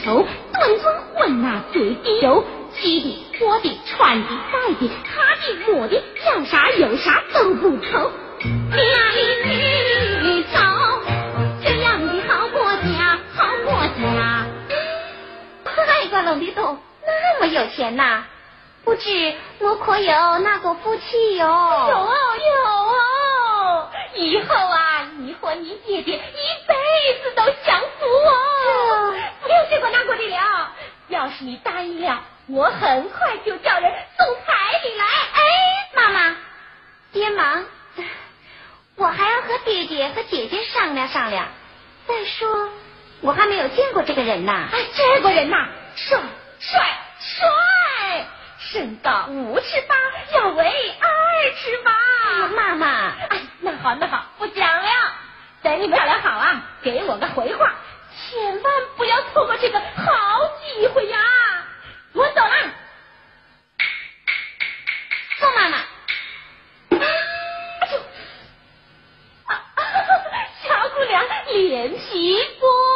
头，蹲尊问那最低有骑的、拖的、穿的、戴的、擦的、抹的，要啥有啥都不愁。你走，这样的好国家，好国家。 快瓜龙的洞那么有钱呐，不知我可有那个福气哟？ 有哦，以后啊，你和你姐姐一辈子都享福哦。不用这个那个的了，要是你答应了，我很快就叫人送彩礼来。 哎，妈妈，别忙，我还要和爹爹和姐姐商量商量。再说，我还没有见过这个人呐。 哎，这个人呐，帅，身高5尺8，腰围2尺8。 妈妈， 哎，那好，不讲了。等你们商量好啊，给我个回话，千万不要错过这个好机会呀！我走了。 宋妈妈。 小姑娘脸皮薄。